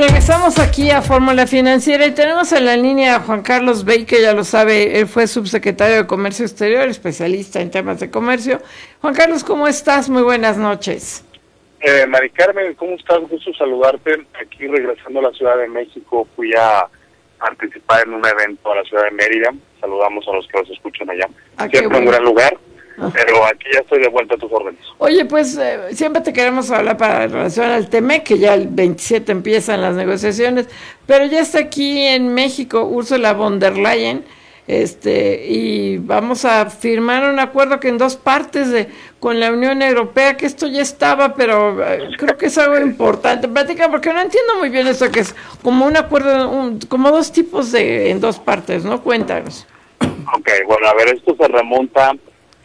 Regresamos aquí a Fórmula Financiera y tenemos en la línea a Juan Carlos Bey, que ya lo sabe, él fue subsecretario de Comercio Exterior, especialista en temas de comercio. Juan Carlos, ¿cómo estás? Muy buenas noches. Mari Carmen, ¿cómo estás? Gusto saludarte. Aquí regresando a la Ciudad de México, fui a participar en un evento a la Ciudad de Mérida. Saludamos a los que nos escuchan allá. Siempre un gran lugar, pero aquí ya estoy de vuelta a tus órdenes. Oye, pues siempre te queremos hablar para relación al TEMEC, que ya el 27 empiezan las negociaciones, pero ya está aquí en México Ursula von der Leyen, y vamos a firmar un acuerdo que en dos partes con la Unión Europea, que esto ya estaba, pero creo que es algo importante. Platica, porque no entiendo muy bien esto, que es como un acuerdo, como dos tipos en dos partes, ¿no? Cuéntanos. Ok, bueno, a ver, esto se remonta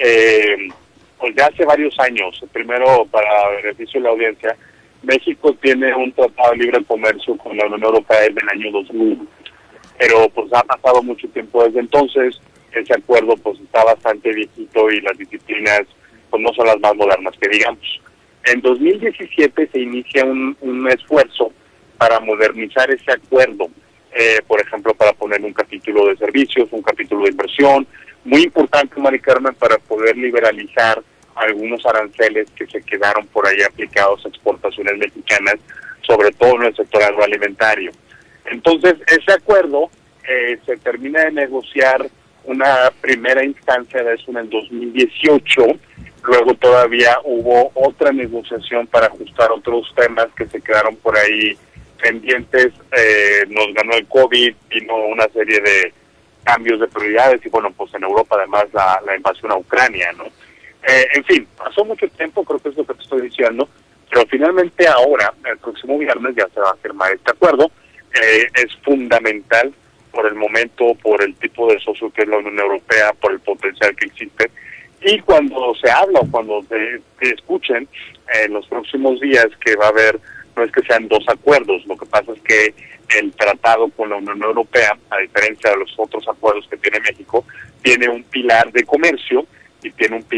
pues ya hace varios años. Primero, para beneficio de la audiencia, México tiene un tratado de libre comercio con la Unión Europea desde el año 2000. Pero pues ha pasado mucho tiempo desde entonces. Ese acuerdo pues está bastante viejito y las disciplinas pues no son las más modernas que digamos. En 2017 se inicia un esfuerzo para modernizar ese acuerdo, por ejemplo, para poner un capítulo de servicios, un capítulo de inversión, muy importante, Mari Carmen, para poder liberalizar algunos aranceles que se quedaron por ahí aplicados a exportaciones mexicanas, sobre todo en el sector agroalimentario. Entonces, ese acuerdo se termina de negociar una primera instancia de eso en el 2018, luego todavía hubo otra negociación para ajustar otros temas que se quedaron por ahí pendientes, nos ganó el COVID, vino una serie de cambios de prioridades y bueno, pues en Europa además la invasión a Ucrania, ¿no? En fin, pasó mucho tiempo, creo que es lo que te estoy diciendo, pero finalmente ahora, el próximo viernes ya se va a firmar este acuerdo. Es fundamental por el momento, por el tipo de socio que es la Unión Europea, por el potencial que existe. Y cuando se habla o cuando te escuchen en los próximos días que va a haber, no es que sean dos acuerdos, lo que pasa es que el tratado con la Unión Europea, a diferencia de los otros acuerdos que tiene México, tiene un pilar de comercio y tiene un pilar